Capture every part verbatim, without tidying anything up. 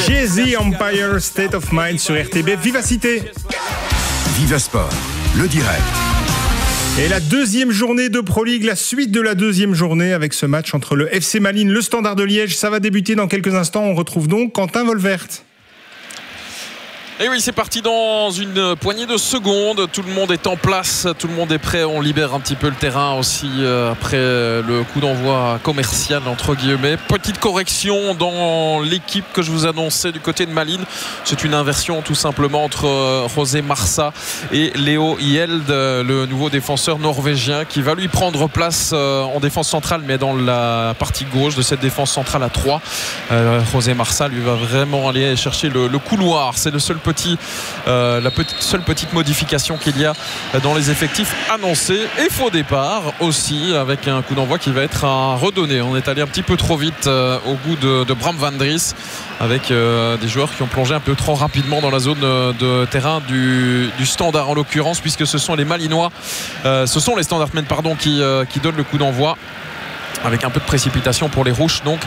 Jay-Z, Empire State of Mind sur R T B Vivacité. Viva Sport, le direct. Et la deuxième journée de Pro League, la suite de la deuxième journée avec ce match entre le F C Malines, le Standard de Liège. Ça va débuter dans quelques instants. On retrouve donc Quentin Wolvert. Et oui, c'est parti dans une poignée de secondes. Tout le monde est en place, tout le monde est prêt. On libère un petit peu le terrain aussi euh, après le coup d'envoi commercial entre guillemets. Petite correction dans l'équipe que je vous annonçais du côté de Malines. C'est une inversion tout simplement entre euh, José Marsa et Léo Hjeld, le nouveau défenseur norvégien qui va lui prendre place euh, en défense centrale, mais dans la partie gauche de cette défense centrale à trois. Euh, José Marsa lui va vraiment aller chercher le, le couloir. C'est le seul Petit, euh, la petite, seule petite modification qu'il y a dans les effectifs annoncés. Et faux départ aussi avec un coup d'envoi qui va être à redonner. On est allé un petit peu trop vite euh, au goût de, de Bram van Dries avec euh, des joueurs qui ont plongé un peu trop rapidement dans la zone de, de terrain du, du Standard en l'occurrence, puisque ce sont les Malinois, euh, ce sont les Standardmen pardon, qui, euh, qui donnent le coup d'envoi avec un peu de précipitation pour les Rouges donc.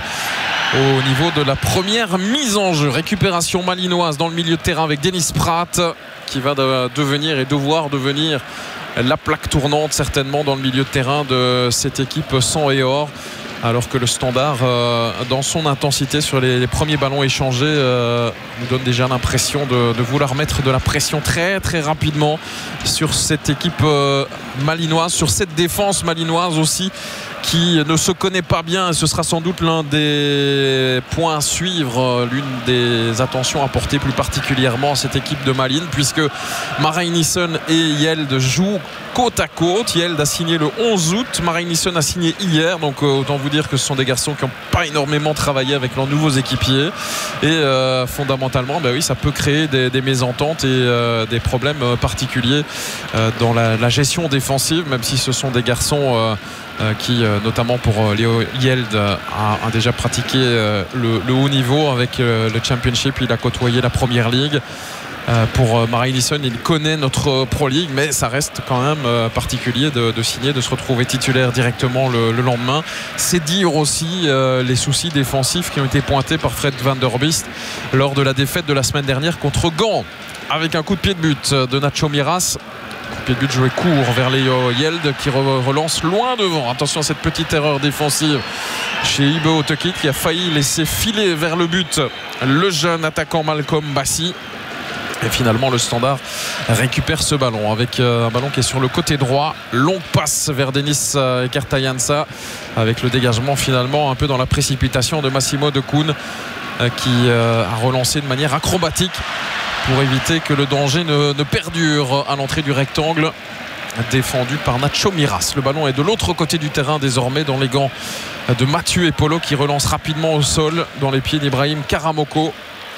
Au niveau de la première mise en jeu, récupération malinoise dans le milieu de terrain avec Denis Pratt qui va de devenir et devoir devenir la plaque tournante certainement dans le milieu de terrain de cette équipe sang et or, alors que le Standard euh, dans son intensité sur les, les premiers ballons échangés euh, nous donne déjà l'impression de, de vouloir mettre de la pression très très rapidement sur cette équipe euh, malinoise, sur cette défense malinoise aussi qui ne se connaît pas bien, et ce sera sans doute l'un des points à suivre, l'une des attentions à porter plus particulièrement à cette équipe de Malines, puisque Marein Nissen et Hjeld jouent côte à côte. Hjeld a signé le onze août, Marein Nissen a signé hier, donc autant vous dire que ce sont des garçons qui n'ont pas énormément travaillé avec leurs nouveaux équipiers, et euh, fondamentalement bah oui, ça peut créer des, des mésententes et euh, des problèmes particuliers euh, dans la, la gestion défensive, même si ce sont des garçons euh, euh, qui euh, notamment pour euh, Léo Hjeld a, a déjà pratiqué euh, le, le haut niveau avec euh, le Championship. Il a côtoyé la Première Ligue. Euh, pour euh, Marein Nissen, il connaît notre Pro League, mais ça reste quand même euh, particulier de, de signer, de se retrouver titulaire directement le, le lendemain. C'est dire aussi euh, les soucis défensifs qui ont été pointés par Fred Van Der Biest lors de la défaite de la semaine dernière contre Gand, avec un coup de pied de but de Nacho Miras. Pied de but joué court vers Léo Hjeld qui re relance loin devant. Attention à cette petite erreur défensive chez Ibe Otekit qui a failli laisser filer vers le but le jeune attaquant Malcolm Bassi. Et finalement le Standard récupère ce ballon avec euh, un ballon qui est sur le côté droit. Longue passe vers Denis euh, Kartajansa avec le dégagement finalement un peu dans la précipitation de Massimo De Koun euh, qui euh, a relancé de manière acrobatique pour éviter que le danger ne, ne perdure à l'entrée du rectangle défendu par Nacho Miras. Le ballon est de l'autre côté du terrain désormais dans les gants de Mathieu Epolo qui relance rapidement au sol dans les pieds d'Ibrahim Karamoko.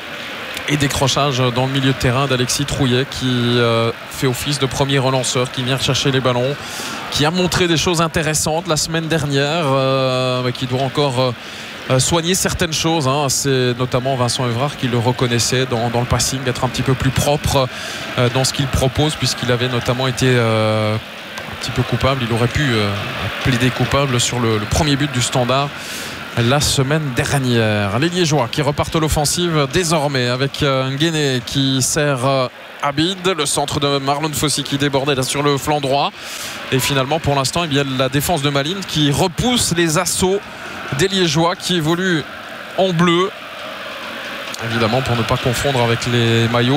Et décrochage dans le milieu de terrain d'Alexis Trouillet qui euh, fait office de premier relanceur, qui vient chercher les ballons, qui a montré des choses intéressantes la semaine dernière, euh, qui doit encore euh, soigner certaines choses, hein. C'est notamment Vincent Evrard qui le reconnaissait dans, dans le passing, être un petit peu plus propre euh, dans ce qu'il propose, puisqu'il avait notamment été euh, un petit peu coupable. Il aurait pu euh, plaider coupable sur le, le premier but du Standard la semaine dernière. Les Liégeois qui repartent à l'offensive désormais avec euh, Nguéné qui sert euh, Abid, le centre de Marlon Fossey qui débordait là sur le flanc droit, et finalement pour l'instant il y a la défense de Malines qui repousse les assauts des Liégeois qui évoluent en bleu, évidemment pour ne pas confondre avec les maillots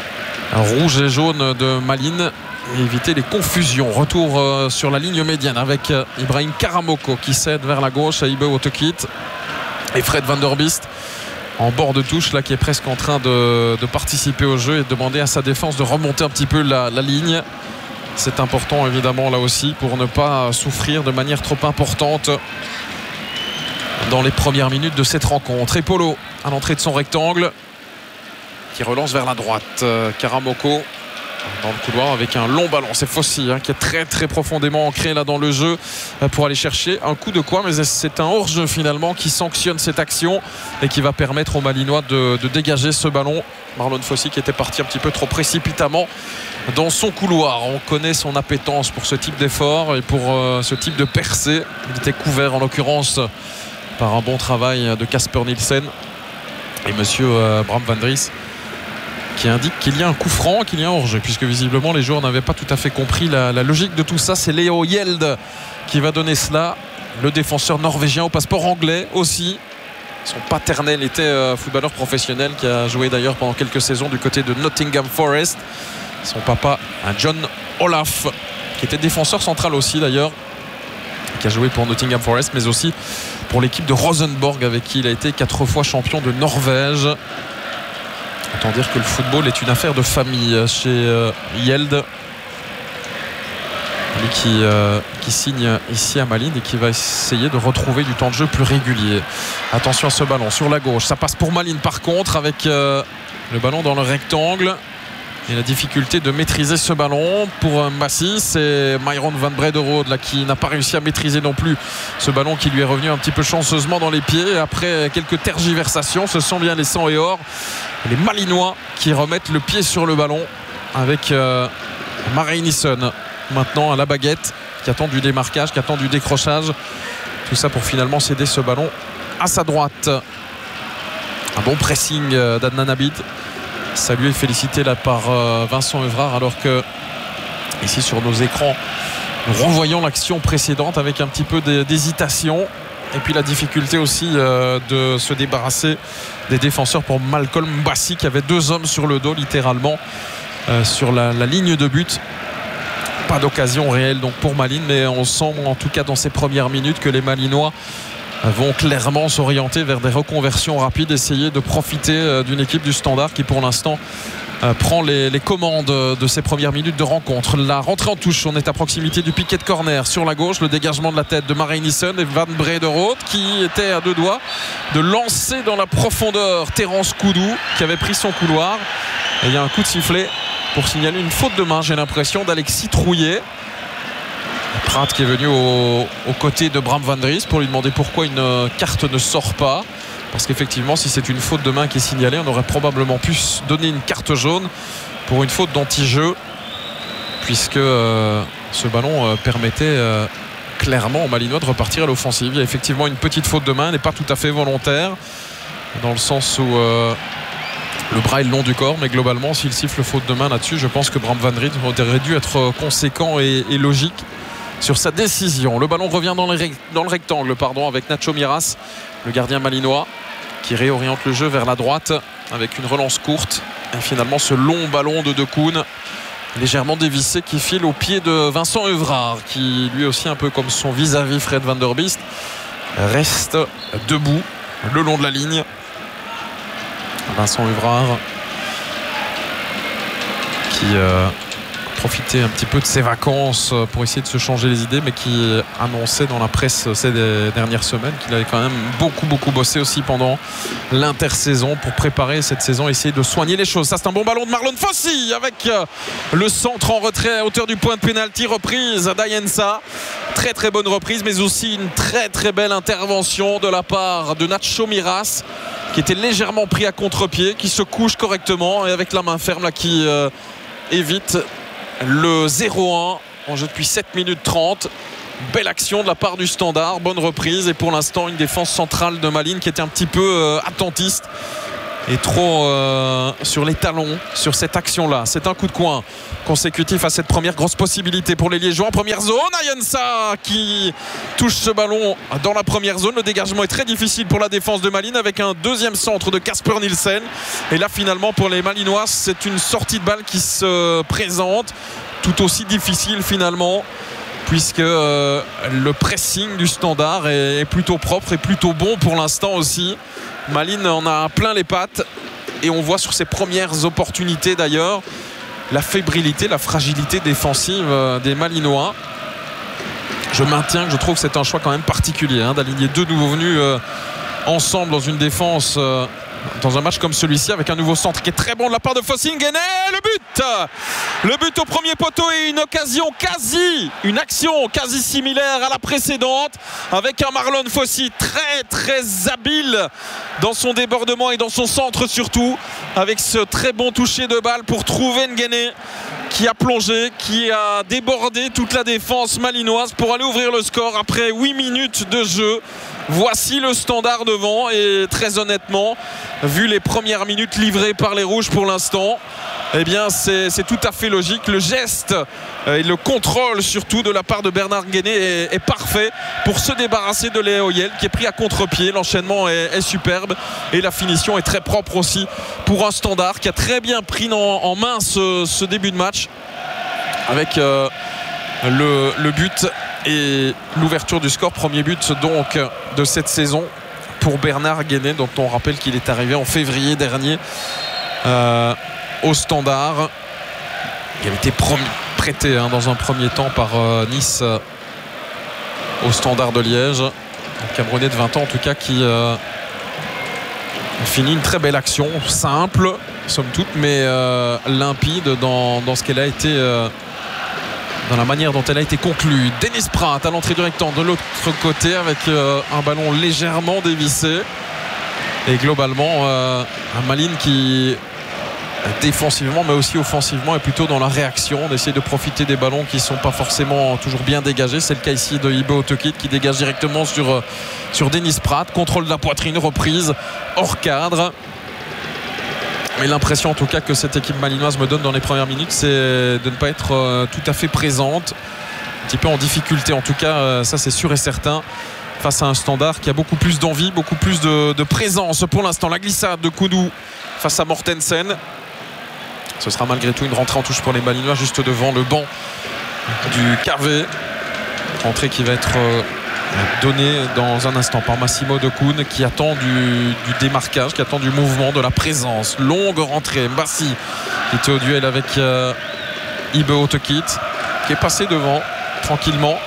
rouge et jaune de Malines et éviter les confusions. Retour euh, sur la ligne médiane avec euh, Ibrahim Karamoko qui cède vers la gauche à Ibe Otekit et Fred Van Der Biest en bord de touche là qui est presque en train de, de participer au jeu et de demander à sa défense de remonter un petit peu la, la ligne. C'est important évidemment là aussi pour ne pas souffrir de manière trop importante dans les premières minutes de cette rencontre. Epolo à l'entrée de son rectangle qui relance vers la droite. euh, Karamoko dans le couloir avec un long ballon. C'est Fossey hein, qui est très très profondément ancré là dans le jeu euh, pour aller chercher un coup de quoi, mais c'est un hors-jeu finalement qui sanctionne cette action et qui va permettre aux Malinois de, de dégager ce ballon. Marlon Fossey qui était parti un petit peu trop précipitamment dans son couloir. On connaît son appétence pour ce type d'effort et pour euh, ce type de percée. Il était couvert en l'occurrence par un bon travail de Casper Nielsen. et monsieur euh, Bram van Dries qui indique qu'il y a un coup franc, qu'il y a un hors-jeu, puisque visiblement les joueurs n'avaient pas tout à fait compris la, la logique de tout ça. C'est Léo Hjelde qui va donner cela, le défenseur norvégien au passeport anglais aussi. Son paternel était euh, footballeur professionnel, qui a joué d'ailleurs pendant quelques saisons du côté de Nottingham Forest. Son papa, un John Olaf, qui était défenseur central aussi d'ailleurs, qui a joué pour Nottingham Forest, mais aussi pour l'équipe de Rosenborg, avec qui il a été quatre fois champion de Norvège. Autant dire que le football est une affaire de famille chez euh, Hjelde, lui qui, euh, qui signe ici à Malines et qui va essayer de retrouver du temps de jeu plus régulier. Attention à ce ballon sur la gauche, ça passe pour Malines par contre, avec euh, le ballon dans le rectangle et la difficulté de maîtriser ce ballon pour euh, Massy. C'est Myron van Brederode là qui n'a pas réussi à maîtriser non plus ce ballon, qui lui est revenu un petit peu chanceusement dans les pieds. Et après quelques tergiversations, ce sont bien les sang et or, les Malinois qui remettent le pied sur le ballon avec euh, Marijnissen maintenant à la baguette, qui attend du démarquage, qui attend du décrochage, tout ça pour finalement céder ce ballon à sa droite. Un bon pressing d'Adnan Abid, salué et félicité là par euh, Vincent Evrard, alors que ici sur nos écrans nous renvoyons l'action précédente avec un petit peu d'hésitation, et puis la difficulté aussi euh, de se débarrasser des défenseurs pour Malcolm Mbassi, qui avait deux hommes sur le dos littéralement euh, sur la, la ligne de but. Pas d'occasion réelle donc pour Malines, mais on sent en tout cas dans ces premières minutes que les Malinois vont clairement s'orienter vers des reconversions rapides, essayer de profiter d'une équipe du Standard qui pour l'instant prend les, les commandes de ces premières minutes de rencontre. La rentrée en touche, on est à proximité du piquet de corner sur la gauche, le dégagement de la tête de Marijnissen et Van Brederode qui était à deux doigts de lancer dans la profondeur Terence Koudou, qui avait pris son couloir, et il y a un coup de sifflet pour signaler une faute de main, j'ai l'impression, d'Alexis Trouillet. Pratt qui est venu au, aux côtés de Bram van Dries pour lui demander pourquoi une carte ne sort pas, parce qu'effectivement si c'est une faute de main qui est signalée, on aurait probablement pu donner une carte jaune pour une faute d'anti-jeu, puisque euh, ce ballon euh, permettait euh, clairement aux Malinois de repartir à l'offensive. Il y a effectivement une petite faute de main, elle n'est pas tout à fait volontaire, dans le sens où euh, le bras est le long du corps, mais globalement s'il siffle faute de main là-dessus, je pense que Bram van Dries aurait dû être conséquent et, et logique sur sa décision. Le ballon revient dans le, dans le rectangle pardon, avec Nacho Miras, le gardien malinois, qui réoriente le jeu vers la droite avec une relance courte, et finalement ce long ballon de De Koen légèrement dévissé qui file au pied de Vincent Evrard, qui lui aussi, un peu comme son vis-à-vis Fred Van der Biest, reste debout le long de la ligne. Vincent Evrard qui euh, profiter un petit peu de ses vacances pour essayer de se changer les idées, mais qui annonçait dans la presse ces dernières semaines qu'il avait quand même beaucoup beaucoup bossé aussi pendant l'intersaison pour préparer cette saison, essayer de soigner les choses. Ça, c'est un bon ballon de Marlon Fossey avec le centre en retrait à hauteur du point de pénalty, reprise d'Ayensa, très très bonne reprise, mais aussi une très très belle intervention de la part de Nacho Miras, qui était légèrement pris à contre-pied, qui se couche correctement et avec la main ferme là, qui euh, évite le zéro un en jeu depuis sept minutes trente. Belle action de la part du Standard, bonne reprise, et pour l'instant une défense centrale de Malines qui était un petit peu euh, attentiste et trop euh, sur les talons sur cette action là. C'est un coup de coin consécutif à cette première grosse possibilité pour les Liégeois en première zone. Ayensa qui touche ce ballon dans la première zone. Le dégagement est très difficile pour la défense de Malines avec un deuxième centre de Casper Nielsen, et là finalement pour les Malinois c'est une sortie de balle qui se présente tout aussi difficile finalement, puisque euh, le pressing du Standard est, est plutôt propre et plutôt bon pour l'instant aussi. Malines en a plein les pattes, et on voit sur ses premières opportunités d'ailleurs la fébrilité, la fragilité défensive des Malinois. Je maintiens que je trouve que c'est un choix quand même particulier hein, d'aligner deux nouveaux venus euh, ensemble dans une défense euh, dans un match comme celui-ci, avec un nouveau centre qui est très bon de la part de Fossey. Le but le but au premier poteau, et une occasion quasi, une action quasi similaire à la précédente, avec un Marlon Fossey très très habile dans son débordement et dans son centre surtout, avec ce très bon toucher de balle pour trouver Nguéné, qui a plongé, qui a débordé toute la défense malinoise pour aller ouvrir le score après huit minutes de jeu. Voici le Standard devant et très honnêtement, vu les premières minutes livrées par les Rouges pour l'instant, eh bien c'est, c'est tout à fait logique. Le geste et le contrôle surtout de la part de Bernard Guéné est, est parfait pour se débarrasser de Léo Yel qui est pris à contre-pied. L'enchaînement est, est superbe et la finition est très propre aussi pour un Standard qui a très bien pris en, en main ce, ce début de match avec euh, le, le but et l'ouverture du score. Premier but donc de cette saison pour Bernard Guéné, dont on rappelle qu'il est arrivé en février dernier euh, au Standard. Il avait été promis, prêté hein, dans un premier temps par euh, Nice euh, au Standard de Liège. Un Camerounais de vingt ans en tout cas qui euh, finit une très belle action, simple somme toute, mais euh, limpide dans, dans ce qu'elle a été euh, dans la manière dont elle a été conclue. Denis Pratt à l'entrée du rectangle de l'autre côté avec euh, un ballon légèrement dévissé et globalement euh, un Malines qui défensivement mais aussi offensivement est plutôt dans la réaction. On essaie de profiter des ballons qui ne sont pas forcément toujours bien dégagés. C'est le cas ici de Ibe Otokit qui dégage directement sur, sur Denis Pratt. Contrôle de la poitrine, reprise hors cadre. Mais l'impression en tout cas que cette équipe malinoise me donne dans les premières minutes, c'est de ne pas être euh, tout à fait présente, un petit peu en difficulté en tout cas, euh, ça c'est sûr et certain, face à un Standard qui a beaucoup plus d'envie, beaucoup plus de, de présence pour l'instant. La glissade de Koudou face à Mortensen, ce sera malgré tout une rentrée en touche pour les malinois juste devant le banc du K V, rentrée qui va être euh, donné dans un instant par Massimo De Koun qui attend du, du démarquage, qui attend du mouvement, de la présence. Longue rentrée, Mbassi qui était au duel avec euh, Ibe Otokit qui est passé devant tranquillement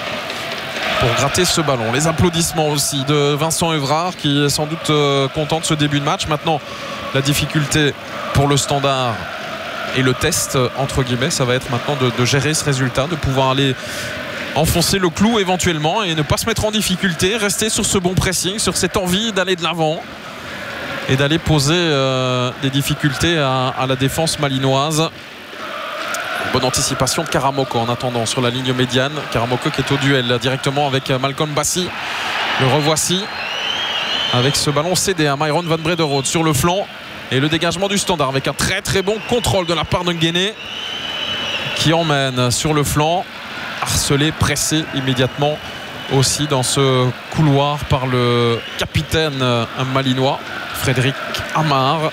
pour gratter ce ballon. Les applaudissements aussi de Vincent Evrard qui est sans doute euh, content de ce début de match. Maintenant la difficulté pour le Standard et le test entre guillemets, ça va être maintenant de, de gérer ce résultat, de pouvoir aller enfoncer le clou éventuellement et ne pas se mettre en difficulté, rester sur ce bon pressing, sur cette envie d'aller de l'avant et d'aller poser euh, des difficultés à, à la défense malinoise. Bonne anticipation de Karamoko en attendant sur la ligne médiane. Karamoko qui est au duel là, directement avec Malcolm Bassi. Le revoici avec ce ballon cédé à Myron Van Brederode sur le flanc et le dégagement du Standard avec un très très bon contrôle de la part de Nguéné qui emmène sur le flanc, harcelé, pressé immédiatement aussi dans ce couloir par le capitaine malinois Frédéric Amar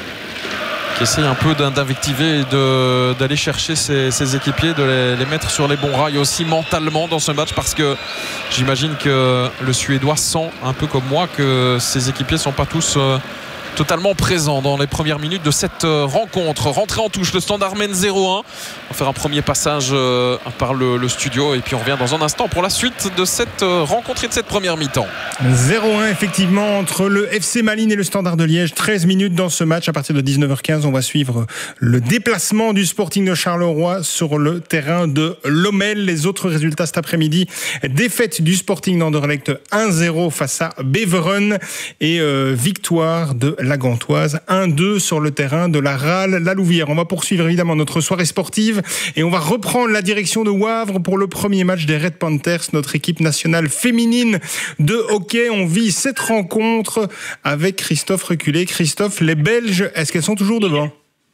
qui essaye un peu d'invectiver et de, d'aller chercher ses, ses équipiers, de les, les mettre sur les bons rails aussi mentalement dans ce match, parce que j'imagine que le Suédois sent un peu comme moi que ses équipiers ne sont pas tous euh, totalement présent dans les premières minutes de cette rencontre. Rentrée en touche, le Standard mène zéro un. On va faire un premier passage euh, par le, le studio et puis on revient dans un instant pour la suite de cette euh, rencontre et de cette première mi-temps. zéro un effectivement entre le F C Malines et le Standard de Liège. treize minutes dans ce match. À partir de dix-neuf heures quinze, on va suivre le déplacement du Sporting de Charleroi sur le terrain de Lommel. Les autres résultats cet après-midi: défaite du Sporting d'Anderlecht un zéro face à Beveren et euh, victoire de la Gantoise un deux sur le terrain de la Rale La Louvière. On va poursuivre évidemment notre soirée sportive et on va reprendre la direction de Wavre pour le premier match des Red Panthers, notre équipe nationale féminine de hockey. On vit cette rencontre avec Christophe Reculé. Christophe, les Belges, est-ce qu'elles sont toujours devant ?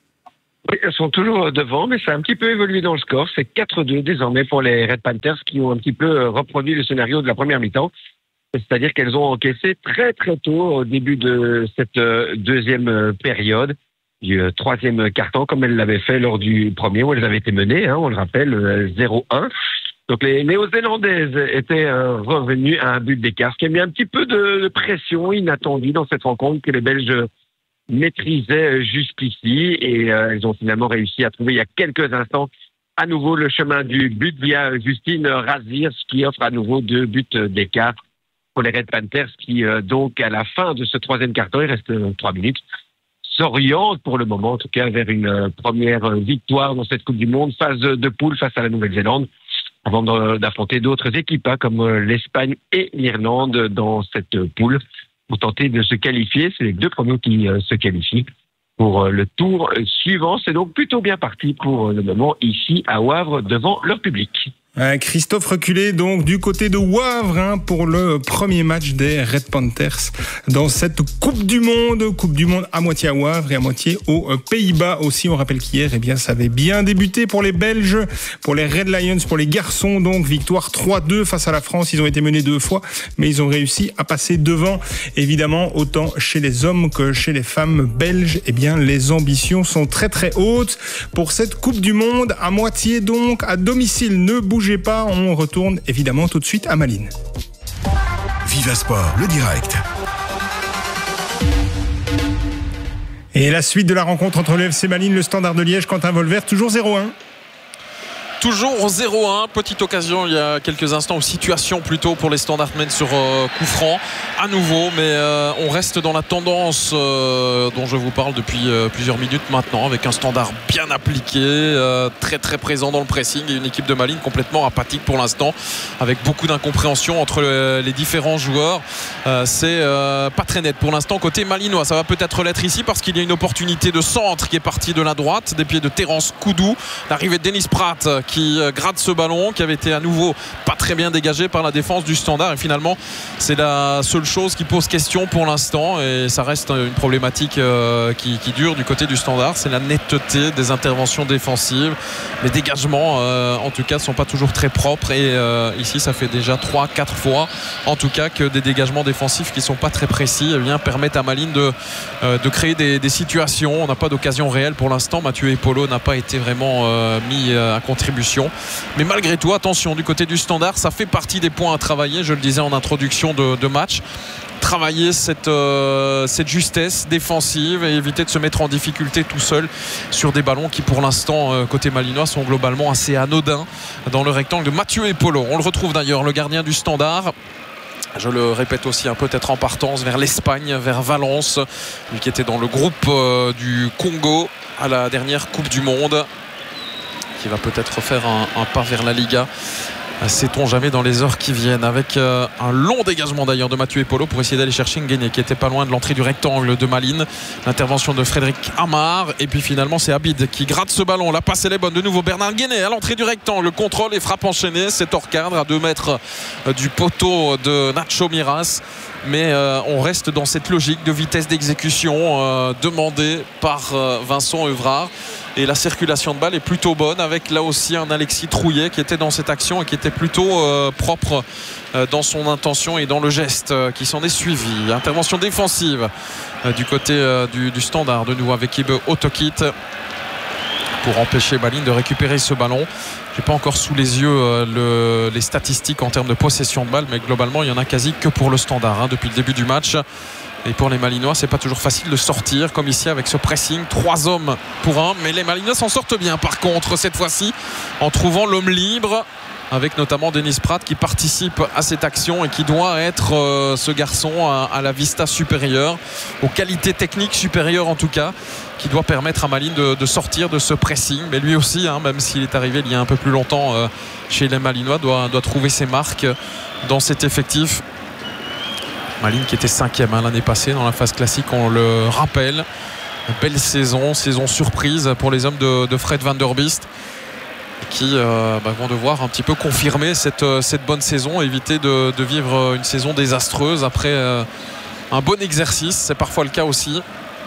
Oui, elles sont toujours devant, mais ça a un petit peu évolué dans le score. C'est quatre deux désormais pour les Red Panthers qui ont un petit peu reproduit le scénario de la première mi-temps. C'est-à-dire qu'elles ont encaissé très très tôt au début de cette deuxième période, du troisième quart-temps, comme elles l'avaient fait lors du premier où elles avaient été menées, hein, on le rappelle, zéro un. Donc les Néo-Zélandaises étaient euh, revenues à un but d'écart, ce qui a mis un petit peu de pression inattendue dans cette rencontre que les Belges maîtrisaient jusqu'ici, et euh, elles ont finalement réussi à trouver il y a quelques instants à nouveau le chemin du but via Justine Razir, ce qui offre à nouveau deux buts d'écart pour les Red Panthers qui, euh, donc, à la fin de ce troisième quart-temps, il reste euh, trois minutes, s'orientent pour le moment, en tout cas, vers une euh, première euh, victoire dans cette Coupe du Monde, phase de, de poule face à la Nouvelle-Zélande, avant de, d'affronter d'autres équipes, hein, comme euh, l'Espagne et l'Irlande dans cette euh, poule, pour tenter de se qualifier. C'est les deux premiers qui euh, se qualifient pour euh, le tour euh, suivant. C'est donc plutôt bien parti pour euh, le moment ici à Wavre devant leur public. Christophe reculé donc du côté de Wavre hein, pour le premier match des Red Panthers dans cette Coupe du Monde. Coupe du Monde à moitié à Wavre et à moitié aux Pays-Bas aussi. On rappelle qu'hier, eh bien, ça avait bien débuté pour les Belges, pour les Red Lions, pour les garçons. Donc victoire trois deux face à la France. Ils ont été menés deux fois, mais ils ont réussi à passer devant. Évidemment, autant chez les hommes que chez les femmes belges, eh bien, les ambitions sont très très hautes pour cette Coupe du Monde à moitié donc à domicile. Ne bougez pas, on retourne évidemment tout de suite à Malines. Viva Sport, le direct. Et la suite de la rencontre entre le F C Malines, le Standard de Liège, Quentin Volvert, toujours zéro un. Toujours zéro un, petite occasion il y a quelques instants, ou situation plutôt pour les Standardmen sur euh, coup franc à nouveau, mais euh, on reste dans la tendance euh, dont je vous parle depuis euh, plusieurs minutes maintenant, avec un Standard bien appliqué, euh, très très présent dans le pressing, et une équipe de Malines complètement apathique pour l'instant, avec beaucoup d'incompréhension entre le, les différents joueurs. Euh, c'est euh, pas très net pour l'instant côté malinois. Ça va peut-être l'être ici parce qu'il y a une opportunité de centre qui est partie de la droite, des pieds de Terence Koudou, l'arrivée de Denis Pratt qui gratte ce ballon, qui avait été à nouveau pas très bien dégagé par la défense du Standard, et finalement c'est la seule chose qui pose question pour l'instant, et ça reste une problématique euh, qui, qui dure du côté du Standard, c'est la netteté des interventions défensives. Les dégagements euh, en tout cas ne sont pas toujours très propres, et euh, ici ça fait déjà trois quatre fois en tout cas que des dégagements défensifs qui ne sont pas très précis eh bien, permettent à Malines de, euh, de créer des, des situations. On n'a pas d'occasion réelle pour l'instant. Mathieu Epolo n'a pas été vraiment euh, mis euh, à contribution. Mais malgré tout, attention, du côté du Standard, ça fait partie des points à travailler, je le disais en introduction de, de match. Travailler cette, euh, cette justesse défensive et éviter de se mettre en difficulté tout seul sur des ballons qui pour l'instant euh, côté malinois sont globalement assez anodins dans le rectangle de Mathieu Epolo. On le retrouve d'ailleurs, le gardien du Standard. Je le répète aussi, hein, peut-être en partance vers l'Espagne, vers Valence, lui qui était dans le groupe euh, du Congo à la dernière Coupe du Monde, qui va peut-être faire un, un pas vers la Liga, sait-on jamais dans les heures qui viennent, avec euh, un long dégagement d'ailleurs de Mathieu Epolo pour essayer d'aller chercher Nguéné qui était pas loin de l'entrée du rectangle de Malines. L'intervention de Frédéric Amar, et puis finalement c'est Abid qui gratte ce ballon. La passe elle est bonne, de nouveau Bernard Nguéné à l'entrée du rectangle, contrôle et frappe enchaînée, c'est hors cadre à deux mètres euh, du poteau de Nacho Miras. Mais euh, on reste dans cette logique de vitesse d'exécution euh, demandée par euh, Vincent Evrard. Et la circulation de balle est plutôt bonne, avec là aussi un Alexis Trouillet qui était dans cette action et qui était plutôt euh, propre euh, dans son intention et dans le geste euh, qui s'en est suivi. Intervention défensive euh, du côté euh, du, du Standard, de nouveau avec Ibe Otokit pour empêcher Malines de récupérer ce ballon. J'ai pas encore sous les yeux euh, le, les statistiques en termes de possession de balle, mais globalement il y en a quasi que pour le Standard hein, depuis le début du match. Et pour les Malinois, c'est pas toujours facile de sortir comme ici avec ce pressing, trois hommes pour un, mais les Malinois s'en sortent bien par contre cette fois-ci en trouvant l'homme libre, avec notamment Denis Pratt qui participe à cette action et qui doit être euh, ce garçon à, à la vista supérieure, aux qualités techniques supérieures en tout cas, qui doit permettre à Malines de, de sortir de ce pressing. Mais lui aussi, hein, même s'il est arrivé il y a un peu plus longtemps euh, chez les Malinois, doit, doit trouver ses marques dans cet effectif. Malines qui était cinquième hein, l'année passée dans la phase classique, on le rappelle. Belle saison, saison surprise pour les hommes de, de Fred Van Der Biest, qui euh, bah, vont devoir un petit peu confirmer cette, cette bonne saison, éviter de, de vivre une saison désastreuse après euh, un bon exercice. C'est parfois le cas aussi.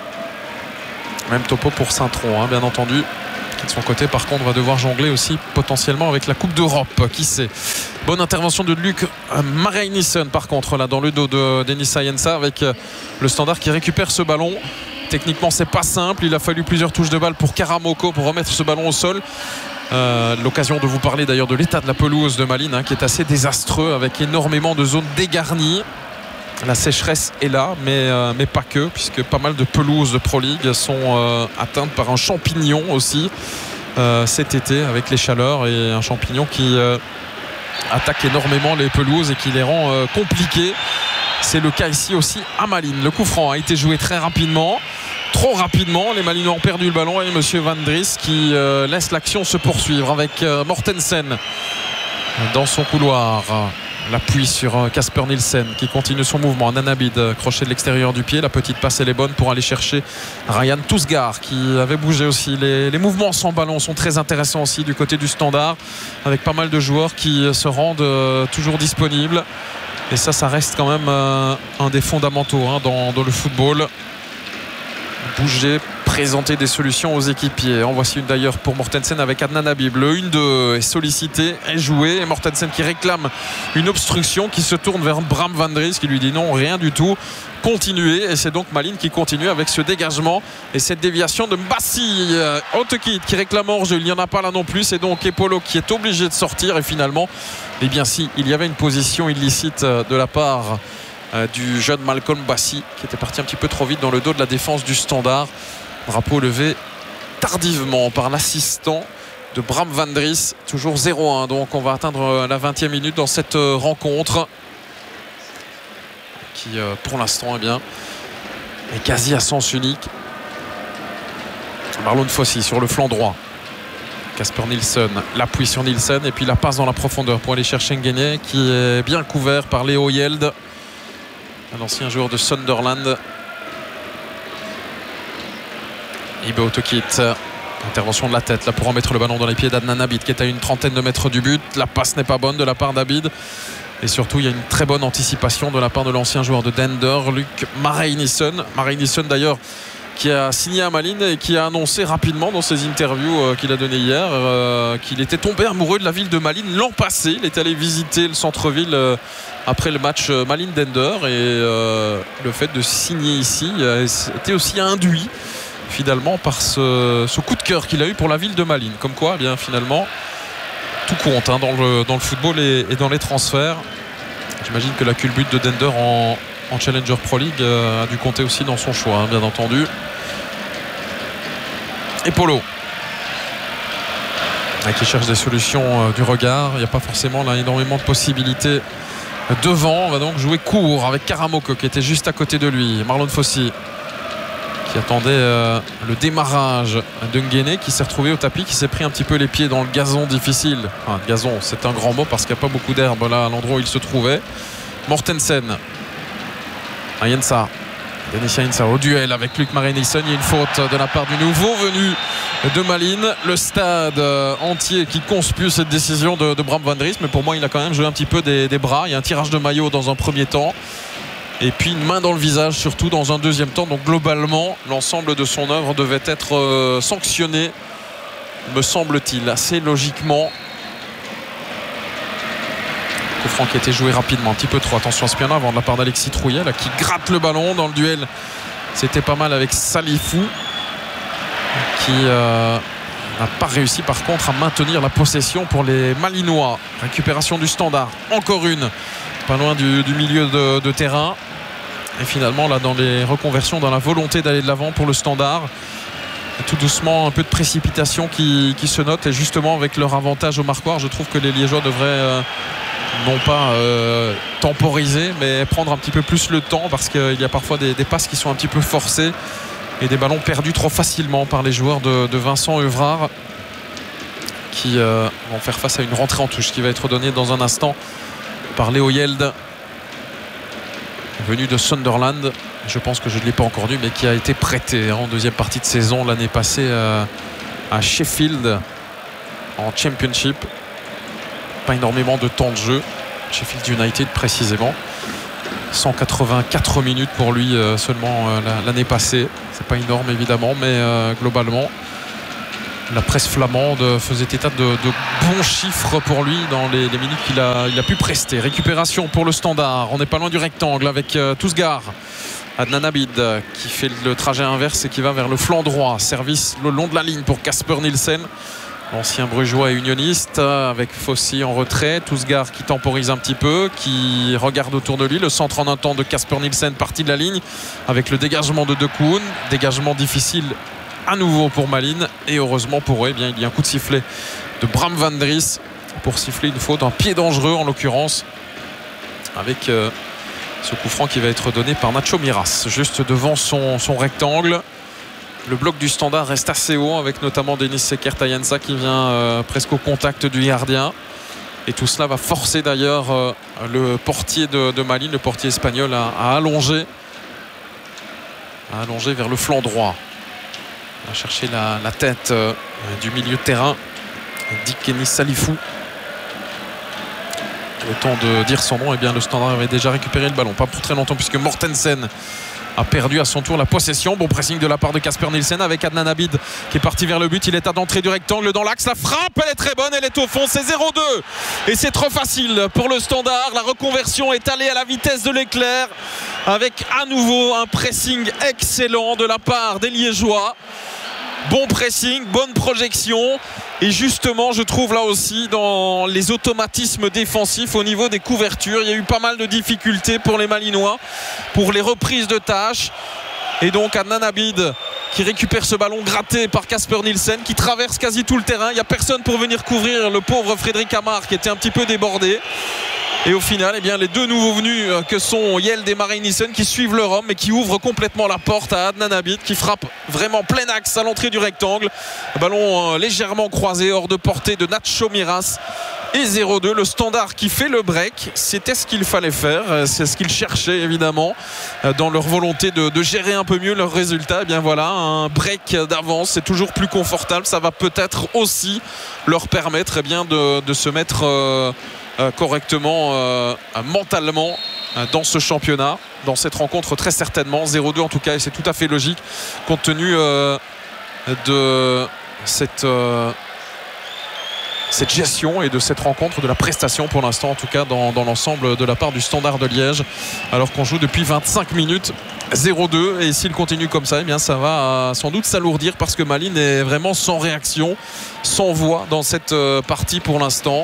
Même topo pour Saint-Tron, hein, bien entendu, qui de son côté par contre va devoir jongler aussi potentiellement avec la Coupe d'Europe, qui sait. Bonne intervention de Luc Mareinissen par contre là dans le dos de Denis Sayensa, avec le Standard qui récupère ce ballon. Techniquement c'est pas simple, il a fallu plusieurs touches de balle pour Karamoko pour remettre ce ballon au sol. Euh, l'occasion de vous parler d'ailleurs de l'état de la pelouse de Malines hein, qui est assez désastreux, avec énormément de zones dégarnies. La sécheresse est là, mais, euh, mais pas que, puisque pas mal de pelouses de Pro League sont euh, atteintes par un champignon aussi euh, cet été avec les chaleurs, et un champignon qui euh, attaque énormément les pelouses et qui les rend euh, compliquées. C'est le cas ici aussi à Malines. Le coup franc a été joué très rapidement, trop rapidement. Les Malinois ont perdu le ballon, et M. Van Dries qui euh, laisse l'action se poursuivre avec euh, Mortensen dans son couloir. L'appui sur Casper Nielsen qui continue son mouvement. Nanabid, crochet de l'extérieur du pied. La petite passe, elle est bonne pour aller chercher Ryan Tousgar qui avait bougé aussi. Les, les mouvements sans ballon sont très intéressants aussi du côté du Standard, avec pas mal de joueurs qui se rendent euh, toujours disponibles. Et ça, ça reste quand même euh, un des fondamentaux hein, dans, dans le football. Bouger, présenter des solutions aux équipiers. En voici une d'ailleurs pour Mortensen avec Adnan Habib. Le un deux est sollicité, est joué. Et Mortensen qui réclame une obstruction, qui se tourne vers Bram van Dries qui lui dit non, rien du tout. Continuez. Et c'est donc Malines qui continue avec ce dégagement et cette déviation de Mbassi. Euh, Autekit qui réclame hors-jeu. Il n'y en a pas là non plus. C'est donc Epolo qui est obligé de sortir. Et finalement, eh bien si, il y avait une position illicite de la part Euh, du jeune Malcolm Mbassi qui était parti un petit peu trop vite dans le dos de la défense du Standard. Drapeau levé tardivement par l'assistant de Bram van Dries. Toujours zéro un, donc on va atteindre la vingtième minute dans cette rencontre qui euh, pour l'instant eh bien, est quasi à sens unique. Marlon Fossey sur le flanc droit. Casper Nielsen, l'appui sur Nielsen et puis la passe dans la profondeur pour aller chercher Nguéné qui est bien couvert par Léo Yeld, un ancien joueur de Sunderland. Ibe Autekit, intervention de la tête là pour en mettre le ballon dans les pieds d'Adnan Habib qui est à une trentaine de mètres du but. La passe n'est pas bonne de la part d'Habib et surtout il y a une très bonne anticipation de la part de l'ancien joueur de Dender, Luc Mareinissen. Mareinissen d'ailleurs qui a signé à Malines et qui a annoncé rapidement dans ses interviews euh, qu'il a donné hier euh, qu'il était tombé amoureux de la ville de Malines l'an passé. Il est allé visiter le centre-ville euh, après le match euh, Malines-Dender et euh, le fait de signer ici euh, était aussi induit finalement par ce, ce coup de cœur qu'il a eu pour la ville de Malines. Comme quoi, eh bien finalement, tout compte hein, dans, le, dans le football et, et dans les transferts. J'imagine que la culbute de Dender en en Challenger Pro League euh, a dû compter aussi dans son choix hein, bien entendu. Et Polo ah, qui cherche des solutions euh, du regard. Il n'y a pas forcément là énormément de possibilités devant. On va donc jouer court avec Karamoko qui était juste à côté de lui. Marlon Fossey qui attendait euh, le démarrage de Nguéné qui s'est retrouvé au tapis, qui s'est pris un petit peu les pieds dans le gazon difficile. Enfin, gazon c'est un grand mot parce qu'il n'y a pas beaucoup d'herbe là à l'endroit où il se trouvait. Mortensen, Ayensa, Denis Ayensa au duel avec Luc Mareinissen. Il y a une faute de la part du nouveau venu de Malines. Le stade entier qui conspue cette décision de, de Bram van Dries, mais pour moi il a quand même joué un petit peu des, des bras. Il y a un tirage de maillot dans un premier temps et puis une main dans le visage surtout dans un deuxième temps. Donc globalement l'ensemble de son œuvre devait être euh, sanctionné, me semble-t-il, assez logiquement. Coup franc qui a été joué rapidement, un petit peu trop. Attention à ce piano avant de la part d'Alexis Trouillet là, qui gratte le ballon dans le duel. C'était pas mal avec Salifou qui euh, n'a pas réussi par contre à maintenir la possession pour les Malinois. Récupération du Standard, encore une, pas loin du, du milieu de, de terrain. Et finalement là dans les reconversions, dans la volonté d'aller de l'avant pour le Standard, tout doucement un peu de précipitation qui, qui se note. Et justement avec leur avantage au marquoir, je trouve que les Liégeois devraient euh, non pas euh, temporiser mais prendre un petit peu plus le temps, parce qu'il y a parfois des, des passes qui sont un petit peu forcées et des ballons perdus trop facilement par les joueurs de, de Vincent Evrard qui euh, vont faire face à une rentrée en touche qui va être donnée dans un instant par Léo Yeld, venu de Sunderland. Je pense que je ne l'ai pas encore vu, mais qui a été prêté en deuxième partie de saison l'année passée euh, à Sheffield en Championship. Pas énormément de temps de jeu, Sheffield United précisément. cent quatre-vingt-quatre minutes pour lui euh, seulement euh, l'année passée. C'est pas énorme évidemment, mais euh, globalement la presse flamande faisait état de, de bons chiffres pour lui dans les, les minutes qu'il a, il a pu prester. Récupération pour le Standard, on n'est pas loin du rectangle avec euh, Tousgar. Adnan Habib qui fait le trajet inverse et qui va vers le flanc droit. Service le long de la ligne pour Casper Nielsen, l'ancien brugeois et unioniste, avec Fossey en retrait. Tousgar qui temporise un petit peu, qui regarde autour de lui. Le centre en un temps de Casper Nielsen, parti de la ligne avec le dégagement de De Koon. Dégagement difficile à nouveau pour Malines, et heureusement pour eux, eh bien, il y a un coup de sifflet de Bram van Dries pour siffler une faute, un pied dangereux en l'occurrence, avec euh, ce coup franc qui va être donné par Nacho Miras juste devant son, son rectangle. Le bloc du Standard reste assez haut avec notamment Denis Sekert Ayensa qui vient euh, presque au contact du gardien. Et tout cela va forcer d'ailleurs euh, le portier de, de Malines, le portier espagnol, à, à allonger. À allonger vers le flanc droit. On va chercher la, la tête euh, du milieu de terrain. Dikeni Salifou. Le temps de dire son nom, et eh bien le Standard avait déjà récupéré le ballon. Pas pour très longtemps puisque Mortensen a perdu à son tour la possession. Bon pressing de la part de Casper Nielsen avec Adnan Abid qui est parti vers le but. Il est à l'entrée du rectangle dans l'axe. La frappe, elle est très bonne, elle est au fond. C'est zéro deux. Et c'est trop facile pour le Standard. La reconversion est allée à la vitesse de l'éclair avec à nouveau un pressing excellent de la part des Liégeois. Bon pressing, bonne projection. Et justement, je trouve là aussi dans les automatismes défensifs au niveau des couvertures, il y a eu pas mal de difficultés pour les Malinois, pour les reprises de tâches. Et donc Adnan Abid qui récupère ce ballon gratté par Casper Nielsen, qui traverse quasi tout le terrain. Il n'y a personne pour venir couvrir le pauvre Frédéric Amar qui était un petit peu débordé. Et au final, eh bien, les deux nouveaux venus que sont Yeld et Marais-Nissen qui suivent leur homme et qui ouvrent complètement la porte à Adnan Abid qui frappe vraiment plein axe à l'entrée du rectangle. Ballon légèrement croisé hors de portée de Nacho Miras. Et zéro deux, le Standard qui fait le break. C'était ce qu'il fallait faire, c'est ce qu'ils cherchaient évidemment dans leur volonté de, de gérer un peu mieux leurs résultats. Et bien voilà, un break d'avance, c'est toujours plus confortable. Ça va peut-être aussi leur permettre eh bien, de, de se mettre euh, euh, correctement euh, mentalement euh, dans ce championnat, dans cette rencontre très certainement. zéro deux en tout cas, et c'est tout à fait logique compte tenu euh, de cette... Euh, cette gestion et de cette rencontre, de la prestation pour l'instant en tout cas dans, dans l'ensemble de la part du Standard de Liège, alors qu'on joue depuis vingt-cinq minutes. Zéro deux, et s'il continue comme ça, eh bien ça va sans doute s'alourdir parce que Malines est vraiment sans réaction, sans voix dans cette partie pour l'instant.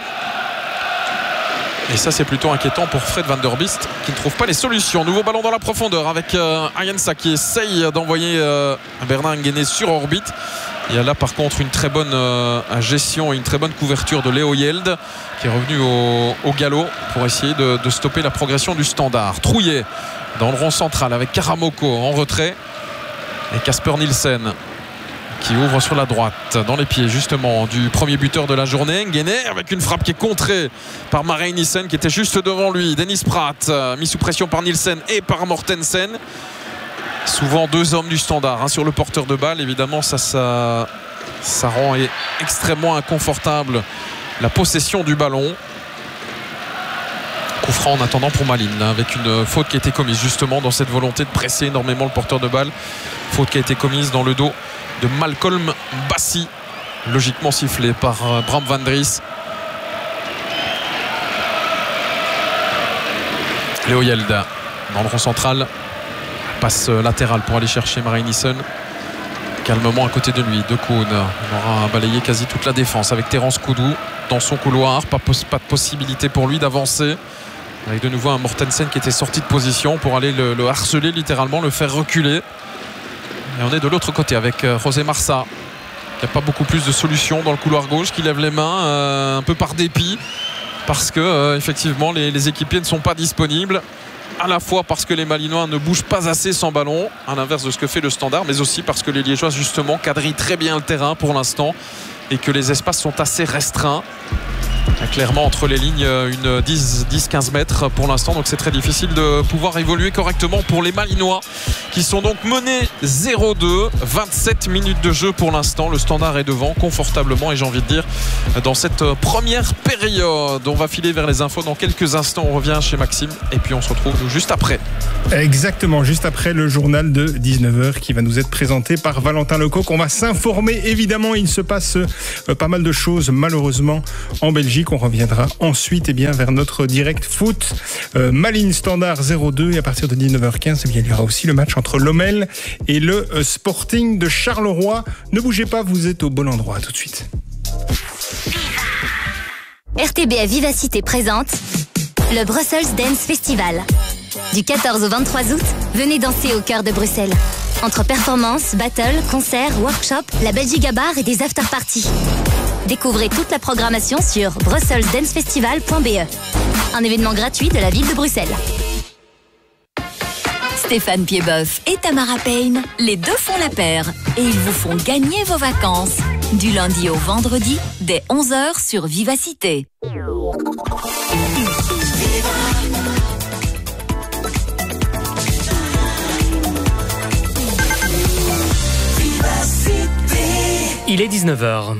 Et ça c'est plutôt inquiétant pour Fred Van Der Biest qui ne trouve pas les solutions. Nouveau ballon dans la profondeur avec euh, Ayensa qui essaye d'envoyer euh, Bernard Nguéné sur orbite. Il y a là par contre une très bonne euh, gestion et une très bonne couverture de Léo Yeld qui est revenu au, au galop pour essayer de, de stopper la progression du Standard. Trouillet dans le rond central avec Karamoko en retrait et Casper Nielsen qui ouvre sur la droite dans les pieds justement du premier buteur de la journée, Nguéné, avec une frappe qui est contrée par Marais-Nissen qui était juste devant lui. Dennis Pratt mis sous pression par Nielsen et par Mortensen. Souvent deux hommes du Standard hein, sur le porteur de balle. Évidemment ça, ça, ça rend extrêmement inconfortable la possession du ballon. Coup franc en attendant pour Malines avec une faute qui a été commise justement dans cette volonté de presser énormément le porteur de balle. Faute qui a été commise dans le dos de Malcolm Bassi, logiquement sifflé par Bram Van Dries. Léo Yelda dans le rond central, passe latérale pour aller chercher Marais-Nissen calmement à côté de lui. De Koon aura balayé quasi toute la défense avec Terence Koudou dans son couloir. Pas, pas de possibilité pour lui d'avancer, avec de nouveau un Mortensen qui était sorti de position pour aller le, le harceler littéralement, le faire reculer. Et on est de l'autre côté avec José Marsa qui n'a pas beaucoup plus de solutions dans le couloir gauche, qui lève les mains euh, un peu par dépit parce que euh, effectivement les, les équipiers ne sont pas disponibles, à la fois parce que les Malinois ne bougent pas assez sans ballon, à l'inverse de ce que fait le Standard, mais aussi parce que les Liégeois justement quadrillent très bien le terrain pour l'instant et que les espaces sont assez restreints. Clairement entre les lignes une dix à quinze mètres pour l'instant, donc c'est très difficile de pouvoir évoluer correctement pour les Malinois qui sont donc menés zéro deux. Vingt-sept minutes de jeu pour l'instant, le Standard est devant confortablement et j'ai envie de dire dans cette première période. On va filer vers les infos dans quelques instants, on revient chez Maxime et puis on se retrouve juste après. Exactement, juste après le journal de dix-neuf heures qui va nous être présenté par Valentin Lecoq. On va s'informer évidemment, il se passe pas mal de choses malheureusement en Belgique. On reviendra ensuite eh bien, vers notre direct foot. Euh, Malines Standard zéro deux et à partir de dix-neuf heures quinze, eh bien, il y aura aussi le match entre Lommel et le euh, Sporting de Charleroi. Ne bougez pas, vous êtes au bon endroit. À tout de suite. R T B A Vivacité présente le Brussels Dance Festival. Du quatorze au vingt-trois août, venez danser au cœur de Bruxelles. Entre performances, battles, concerts, workshops, la Belgique à bar et des after-parties. Découvrez toute la programmation sur brussels dance festival point b e. Un événement gratuit de la ville de Bruxelles. Stéphane Piedboeuf et Tamara Payne, les deux font la paire et ils vous font gagner vos vacances. Du lundi au vendredi, dès onze heures sur Vivacité. Il est dix-neuf heures.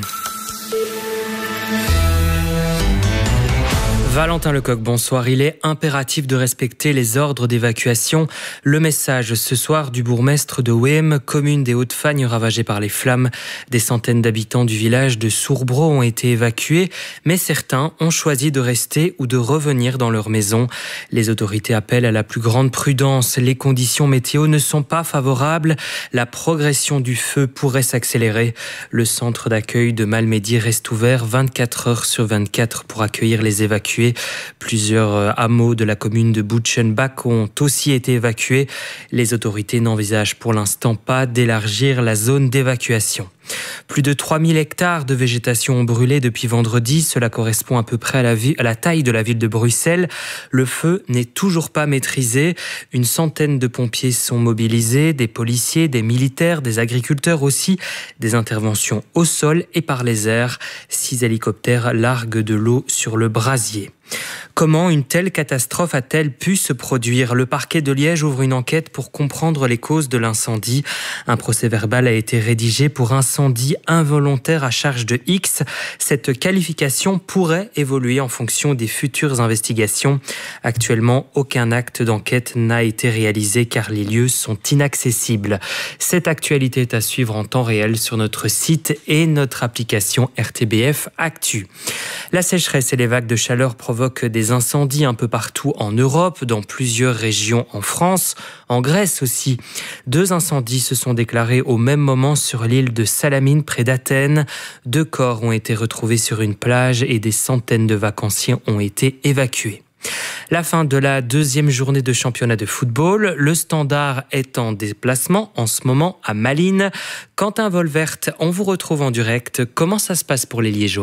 Valentin Lecoq, bonsoir. Il est impératif de respecter les ordres d'évacuation. Le message ce soir du bourgmestre de Wéhem, commune des Hauts-de-Fagne ravagée par les flammes. Des centaines d'habitants du village de Sourbro ont été évacués, mais certains ont choisi de rester ou de revenir dans leur maison. Les autorités appellent à la plus grande prudence. Les conditions météo ne sont pas favorables. La progression du feu pourrait s'accélérer. Le centre d'accueil de Malmedy reste ouvert vingt-quatre heures sur vingt-quatre pour accueillir les évacués. Plusieurs hameaux de la commune de Butchenbach ont aussi été évacués. Les autorités n'envisagent pour l'instant pas d'élargir la zone d'évacuation. Plus de trois mille hectares de végétation ont brûlé depuis vendredi. Cela correspond à peu près à la, vie, à la taille de la ville de Bruxelles. Le feu n'est toujours pas maîtrisé. Une centaine de pompiers sont mobilisés, des policiers, des militaires, des agriculteurs aussi. Des interventions au sol et par les airs. Six hélicoptères larguent de l'eau sur le brasier. Comment une telle catastrophe a-t-elle pu se produire ? Le parquet de Liège ouvre une enquête pour comprendre les causes de l'incendie. Un procès-verbal a été rédigé pour incendie involontaire à charge de X. Cette qualification pourrait évoluer en fonction des futures investigations. Actuellement, aucun acte d'enquête n'a été réalisé car les lieux sont inaccessibles. Cette actualité est à suivre en temps réel sur notre site et notre application R T B F Actu. La sécheresse et les vagues de chaleur provoquent des incendies un peu partout en Europe, dans plusieurs régions en France, en Grèce aussi. Deux incendies se sont déclarés au même moment sur l'île de Salamine, près d'Athènes. Deux corps ont été retrouvés sur une plage et des centaines de vacanciers ont été évacués. La fin de la deuxième journée de championnat de football. Le Standard est en déplacement en ce moment à Malines. Quentin Volvert, on vous retrouve en direct. Comment ça se passe pour les Liégeois ?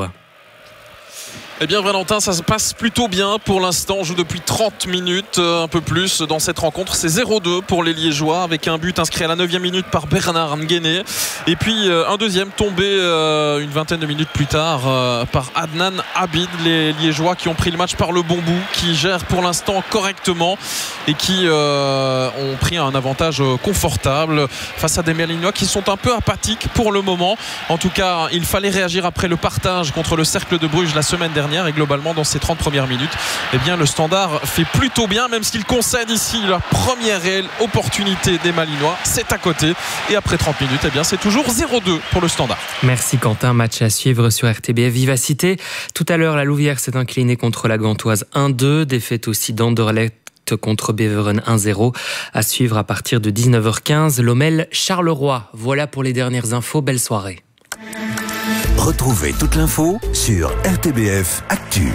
Eh bien Valentin, ça se passe plutôt bien pour l'instant. On joue depuis trente minutes, un peu plus dans cette rencontre. C'est zéro deux pour les Liégeois avec un but inscrit à la neuvième minute par Bernard Nguéné. Et puis un deuxième tombé une vingtaine de minutes plus tard par Adnan Abid. Les Liégeois qui ont pris le match par le bon bout, qui gèrent pour l'instant correctement et qui ont pris un avantage confortable face à des Malinois qui sont un peu apathiques pour le moment. En tout cas, il fallait réagir après le partage contre le Cercle de Bruges la semaine dernière. Et globalement dans ces trente premières minutes, eh bien, le Standard fait plutôt bien, même s'il concède ici la première réelle opportunité des Malinois. C'est à côté et après trente minutes, eh bien, c'est toujours zéro deux pour le Standard. Merci Quentin, match à suivre sur R T B F Vivacité. Tout à l'heure, la Louvière s'est inclinée contre la Gantoise un deux, défaite aussi d'Anderlecht contre Beveren un zéro. À suivre à partir de dix-neuf heures quinze, Lommel Charleroi. Voilà pour les dernières infos, belle soirée. Retrouvez toute l'info sur R T B F Actu.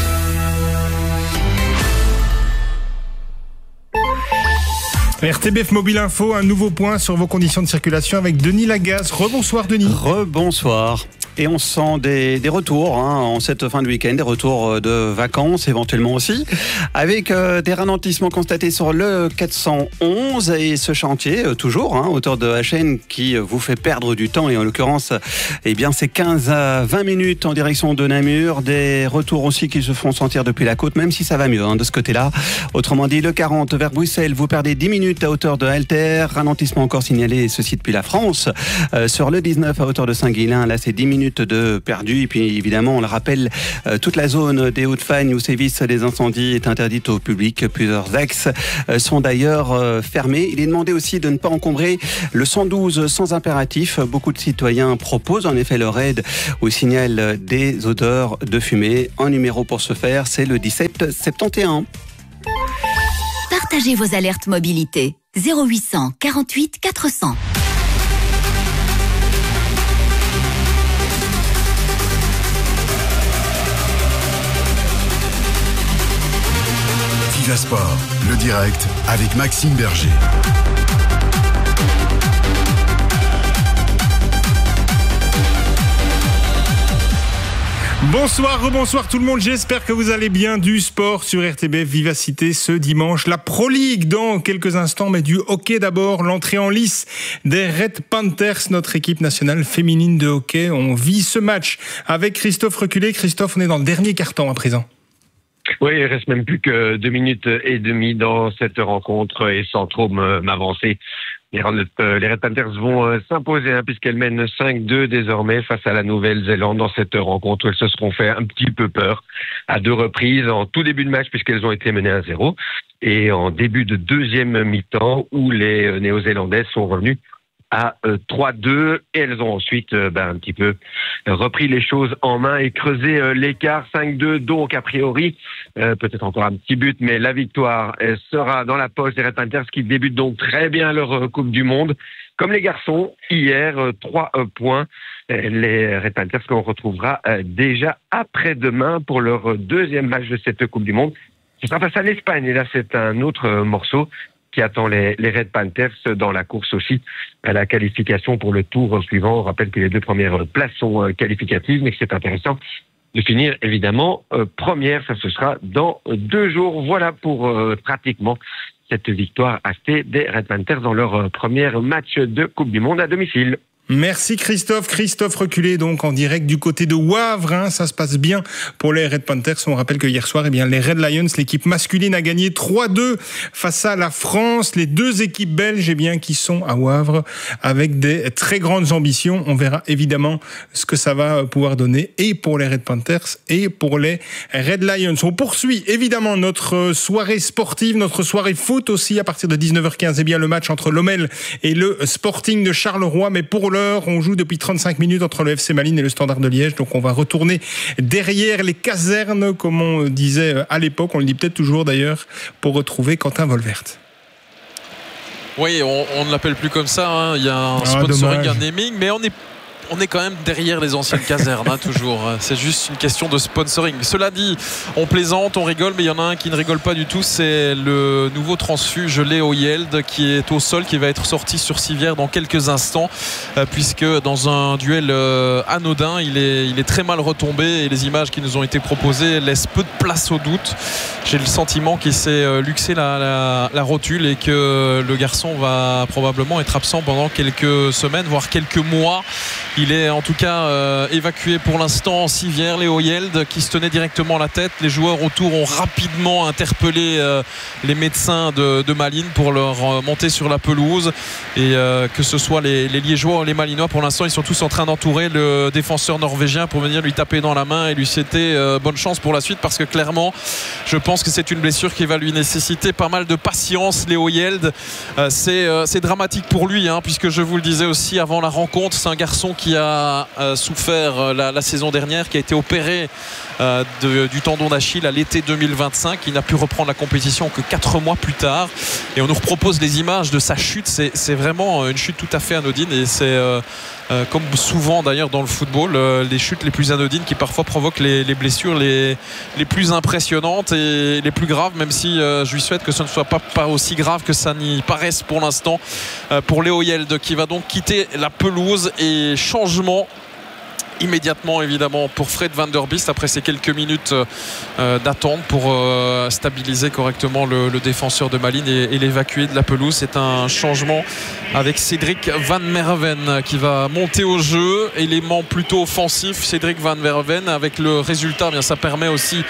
R T B F Mobile Info, un nouveau point sur vos conditions de circulation avec Denis Lagasse. Rebonsoir Denis. Rebonsoir. Et on sent des, des retours hein, en cette fin de week-end, des retours de vacances éventuellement aussi, avec euh, des ralentissements constatés sur le quatre cent onze et ce chantier, euh, toujours, hein, hauteur de H N, qui vous fait perdre du temps et en l'occurrence, eh bien, c'est quinze à vingt minutes en direction de Namur, des retours aussi qui se font sentir depuis la côte, même si ça va mieux hein, de ce côté-là. Autrement dit, le quarante vers Bruxelles, vous perdez dix minutes à hauteur de Alter, ralentissement encore signalé, ceci depuis la France. Euh, sur le dix-neuf à hauteur de Saint-Guilain, là c'est dix minutes de perdu. Et puis évidemment, on le rappelle, euh, toute la zone des Hauts-de-Fagne où sévissent les incendies est interdite au public. Plusieurs axes euh, sont d'ailleurs euh, fermés. Il est demandé aussi de ne pas encombrer le cent douze sans impératif. Beaucoup de citoyens proposent en effet leur aide au signal des odeurs de fumée. Un numéro pour ce faire, c'est le dix-sept soixante et onze. Partagez vos alertes mobilité. zéro huit cent quarante-huit quatre cents. Viva Sport, le direct avec Maxime Berger. Bonsoir, rebonsoir tout le monde, j'espère que vous allez bien. Du sport sur R T B F Vivacité ce dimanche, la Pro League dans quelques instants, mais du hockey d'abord, l'entrée en lice des Red Panthers, notre équipe nationale féminine de hockey. On vit ce match avec Christophe Reculé. Christophe, on est dans le dernier quart-temps à présent. Oui, il reste même plus que deux minutes et demie dans cette rencontre et sans trop m'avancer. Les Red Panthers vont s'imposer hein, puisqu'elles mènent cinq deux désormais face à la Nouvelle-Zélande dans cette rencontre. Elles se seront fait un petit peu peur à deux reprises en tout début de match puisqu'elles ont été menées à zéro et en début de deuxième mi-temps où les Néo-Zélandaises sont revenues à trois deux et elles ont ensuite euh, ben, un petit peu repris les choses en main et creusé euh, l'écart cinq deux, donc a priori euh, peut-être encore un petit but, mais la victoire elle sera dans la poche des Red Panthers qui débutent donc très bien leur euh, Coupe du Monde comme les garçons hier, euh, trois euh, points. Les Red Panthers qu'on retrouvera euh, déjà après-demain pour leur deuxième match de cette Coupe du Monde. Ce sera face à l'Espagne et là c'est un autre euh, morceau qui attend les, les Red Panthers dans la course aussi à la qualification pour le tour suivant. On rappelle que les deux premières places sont qualificatives, mais que c'est intéressant de finir évidemment euh, première. Ça, ce sera dans deux jours. Voilà pour euh, pratiquement cette victoire actée des Red Panthers dans leur euh, premier match de Coupe du Monde à domicile. Merci Christophe. Christophe Reculé donc en direct du côté de Wavre. Hein. Ça se passe bien pour les Red Panthers. On rappelle que hier soir, eh bien, les Red Lions, l'équipe masculine, a gagné trois deux face à la France. Les deux équipes belges eh bien, qui sont à Wavre avec des très grandes ambitions. On verra évidemment ce que ça va pouvoir donner et pour les Red Panthers et pour les Red Lions. On poursuit évidemment notre soirée sportive, notre soirée foot aussi à partir de dix-neuf heures quinze. Eh bien, le match entre Lommel et le Sporting de Charleroi. Mais pour l'heure, on joue depuis trente-cinq minutes entre le F C Malines et le Standard de Liège. Donc on va retourner derrière les casernes, comme on disait à l'époque. On le dit peut-être toujours d'ailleurs, pour retrouver Quentin Volvert. Oui, on, on ne l'appelle plus comme ça. Hein. Il y a un ah, sponsoring, dommage. Un naming, mais on est On est quand même derrière les anciennes casernes, hein, toujours. C'est juste une question de sponsoring. Cela dit, on plaisante, on rigole, mais il y en a un qui ne rigole pas du tout. C'est le nouveau transfuge Léo Yeld qui est au sol, qui va être sorti sur civière dans quelques instants, euh, puisque dans un duel euh, anodin, il est, il est très mal retombé et les images qui nous ont été proposées laissent peu de place au doute. J'ai le sentiment qu'il s'est luxé la, la, la rotule et que le garçon va probablement être absent pendant quelques semaines, voire quelques mois. Il est en tout cas euh, évacué pour l'instant en civière, Léo Yeld, qui se tenait directement à la tête. Les joueurs autour ont rapidement interpellé euh, les médecins de, de Malines pour leur euh, monter sur la pelouse. Et euh, que ce soit les, les Liégeois ou les Malinois, pour l'instant, ils sont tous en train d'entourer le défenseur norvégien pour venir lui taper dans la main et lui souhaiter euh, bonne chance pour la suite, parce que clairement, je pense que c'est une blessure qui va lui nécessiter pas mal de patience. Léo Yeld, euh, c'est, euh, c'est dramatique pour lui, hein, puisque je vous le disais aussi avant la rencontre, c'est un garçon qui a euh, souffert la, la saison dernière, qui a été opéré euh, de, du tendon d'Achille à l'été deux mille vingt-cinq. Il n'a pu reprendre la compétition que quatre mois plus tard, et on nous propose les images de sa chute. C'est, c'est vraiment une chute tout à fait anodine, et c'est euh, euh, comme souvent d'ailleurs dans le football, euh, les chutes les plus anodines qui parfois provoquent les, les blessures les, les plus impressionnantes et les plus graves, même si euh, je lui souhaite que ce ne soit pas, pas aussi grave que ça n'y paraisse pour l'instant, euh, pour Léo Yeld, qui va donc quitter la pelouse. Et changement immédiatement évidemment pour Fred Van Der Biest après ces quelques minutes euh, d'attente pour euh, stabiliser correctement le, le défenseur de Malines et, et l'évacuer de la pelouse. C'est un changement avec Cédric Van Merven qui va monter au jeu, élément plutôt offensif. Cédric Van Merven, avec le résultat, eh bien, ça permet aussi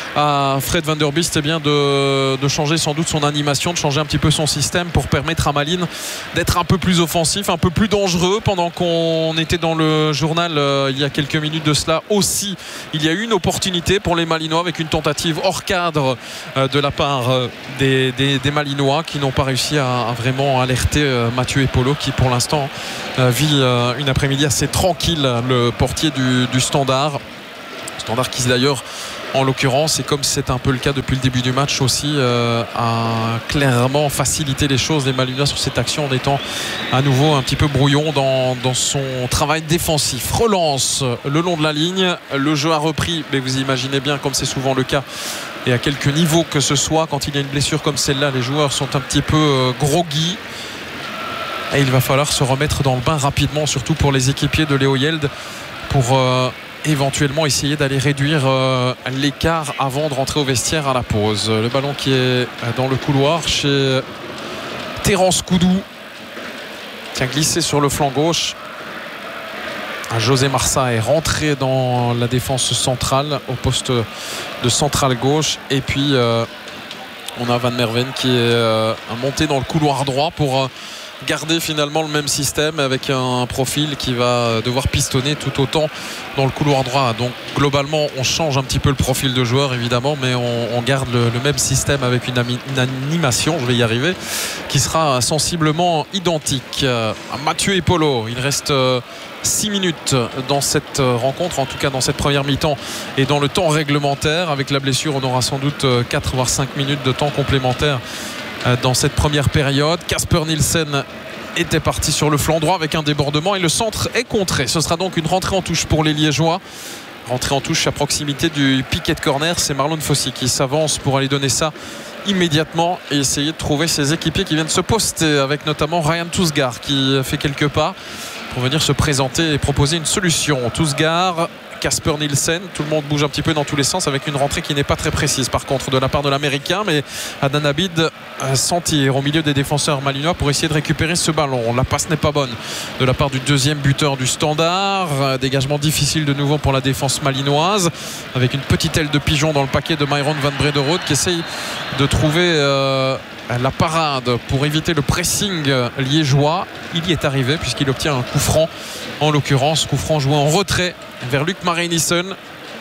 à Fred Van Der Biest eh bien, de, de changer sans doute son animation, de changer un petit peu son système pour permettre à Malines d'être un peu plus offensif, un peu plus dangereux. Pendant qu'on était dans le journal euh, il y a quelques minutes de cela aussi, il y a eu une opportunité pour les Malinois avec une tentative hors cadre euh, de la part euh, des, des, des Malinois qui n'ont pas réussi à, à vraiment alerter euh, Mathieu Epolo, qui pour l'instant euh, vit euh, une après-midi assez tranquille, le portier du, du Standard. Standard qui d'ailleurs, en l'occurrence, et comme c'est un peu le cas depuis le début du match aussi, euh, a clairement facilité les choses, les Malinois, sur cette action, en étant à nouveau un petit peu brouillon dans, dans son travail défensif. Relance le long de la ligne, le jeu a repris, mais vous imaginez bien, comme c'est souvent le cas et à quelque niveau que ce soit, quand il y a une blessure comme celle-là, les joueurs sont un petit peu euh, groggy. Et il va falloir se remettre dans le bain rapidement, surtout pour les équipiers de Léo Yeld, pour euh, éventuellement essayer d'aller réduire euh, l'écart avant de rentrer au vestiaire à la pause. Le ballon qui est dans le couloir chez Terence Koudou, qui a glissé sur le flanc gauche. José Marsa est rentré dans la défense centrale au poste de centrale gauche, et puis euh, on a Van Merven qui est euh, monté dans le couloir droit pour euh, garder finalement le même système avec un profil qui va devoir pistonner tout autant dans le couloir droit. Donc globalement on change un petit peu le profil de joueur évidemment, mais on, on garde le, le même système avec une, ami, une animation, je vais y arriver, qui sera sensiblement identique. Euh, Mathieu Epolo, il reste euh, six minutes dans cette rencontre, en tout cas dans cette première mi-temps et dans le temps réglementaire. Avec la blessure, on aura sans doute quatre voire cinq minutes de temps complémentaire dans cette première période. Casper Nielsen était parti sur le flanc droit avec un débordement et le centre est contré. Ce sera donc une rentrée en touche pour les Liégeois. Rentrée en touche à proximité du piquet de corner. C'est Marlon Fossy qui s'avance pour aller donner ça immédiatement et essayer de trouver ses équipiers qui viennent se poster, avec notamment Ryan Tousgar qui fait quelques pas pour venir se présenter et proposer une solution. Tousgar, Casper Nielsen, tout le monde bouge un petit peu dans tous les sens, avec une rentrée qui n'est pas très précise par contre de la part de l'Américain, mais Adnan Abid s'en tire au milieu des défenseurs malinois pour essayer de récupérer ce ballon. La passe n'est pas bonne de la part du deuxième buteur du Standard. Dégagement difficile de nouveau pour la défense malinoise, avec une petite aile de pigeon dans le paquet de Myron Van Brederode qui essaye de trouver euh, la parade pour éviter le pressing liégeois. Il y est arrivé puisqu'il obtient un coup franc, en l'occurrence coup franc joué en retrait vers Luc Marijnissen,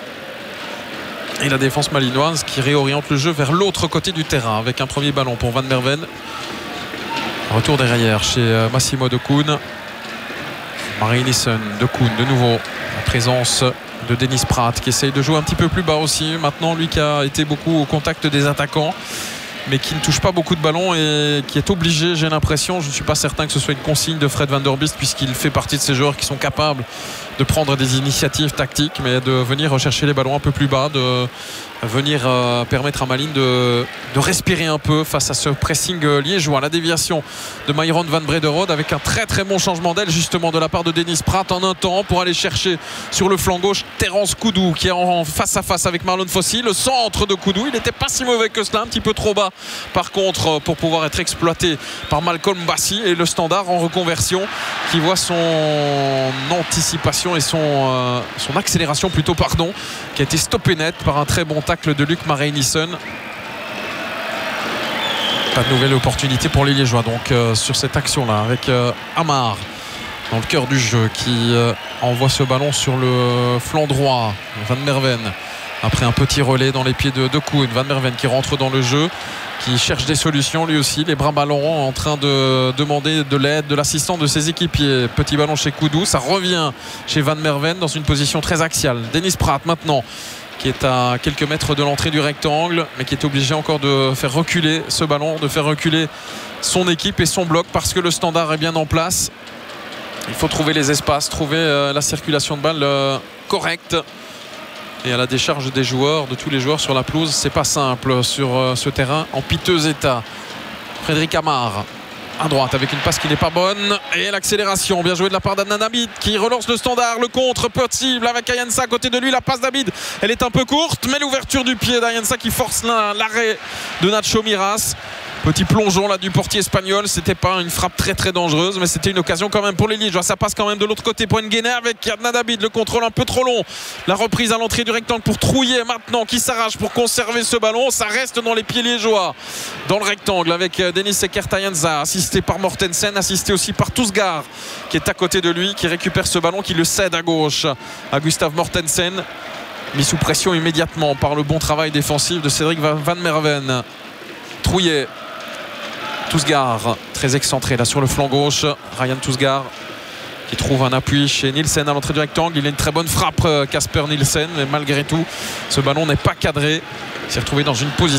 et la défense malinoise qui réoriente le jeu vers l'autre côté du terrain avec un premier ballon pour Van Merven. Retour derrière chez Massimo De Koen. Marijnissen, De Koen de nouveau, la présence de Denis Pratt qui essaye de jouer un petit peu plus bas aussi maintenant, lui qui a été beaucoup au contact des attaquants mais qui ne touche pas beaucoup de ballons et qui est obligé, j'ai l'impression, je ne suis pas certain que ce soit une consigne de Fred Van Der Biest puisqu'il fait partie de ces joueurs qui sont capables de prendre des initiatives tactiques, mais de venir rechercher les ballons un peu plus bas, de venir euh, permettre à Malines de, de respirer un peu face à ce pressing liégeois. La déviation de Myron Van Brederode avec un très très bon changement d'aile justement de la part de Denis Pratt en un temps pour aller chercher sur le flanc gauche Terence Koudou qui est en face à face avec Marlon Fossy. Le centre de Koudou, il n'était pas si mauvais que cela, un petit peu trop bas par contre pour pouvoir être exploité par Malcolm Bassi, et le Standard en reconversion qui voit son anticipation et son, euh, son accélération plutôt pardon qui a été stoppé net par un très bon tacle de Luc Marijnissen. Pas de nouvelle opportunité pour les Liégeois donc euh, sur cette action là avec euh, Amar dans le cœur du jeu qui euh, envoie ce ballon sur le flanc droit. Van Merven après un petit relais dans les pieds de De Koen. Van Merven qui rentre dans le jeu, qui cherche des solutions lui aussi, les bras ballons en train de demander de l'aide, de l'assistance de ses équipiers. Petit ballon chez Koudou, ça revient chez Van Merven dans une position très axiale. Denis Pratt maintenant qui est à quelques mètres de l'entrée du rectangle mais qui est obligé encore de faire reculer ce ballon, de faire reculer son équipe et son bloc parce que le Standard est bien en place. Il faut trouver les espaces, trouver euh, la circulation de balle euh, correcte. Et à la décharge des joueurs, de tous les joueurs sur la pelouse, c'est pas simple sur euh, ce terrain en piteux état. Frédéric Amar à droite avec une passe qui n'est pas bonne et l'accélération bien joué de la part d'Adnan Abid qui relance le Standard, le contre possible avec Ayensa à côté de lui. La passe d'Abid, elle est un peu courte mais l'ouverture du pied d'Ayensa qui force l'arrêt de Nacho Miras. Petit plongeon là du portier espagnol, c'était pas une frappe très très dangereuse mais c'était une occasion quand même pour les Liégeois. Ça passe quand même de l'autre côté pour Nguéné avec Adnan Abid, le contrôle un peu trop long, la reprise à l'entrée du rectangle pour Trouillet maintenant qui s'arrache pour conserver ce ballon. Ça reste dans les pieds liégeois dans le rectangle avec Denis Sekert-Ayensa assisté par Mortensen, assisté aussi par Tousgar qui est à côté de lui, qui récupère ce ballon, qui le cède à gauche à Gustav Mortensen, mis sous pression immédiatement par le bon travail défensif de Cédric Van Merven. Trouillet, Tousgar très excentré là sur le flanc gauche. Ryan Tousgar qui trouve un appui chez Nielsen à l'entrée du rectangle. Il a une très bonne frappe Casper Nielsen mais malgré tout ce ballon n'est pas cadré. Il s'est retrouvé dans une position